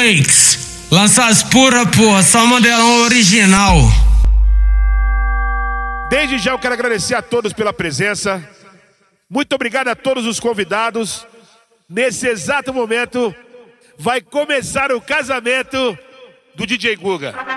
Flakes. Lança as pura, porra, só modelão original. Desde já eu quero agradecer a todos pela presença. Muito obrigado a todos os convidados. Nesse exato momento vai começar o casamento do DJ Guga.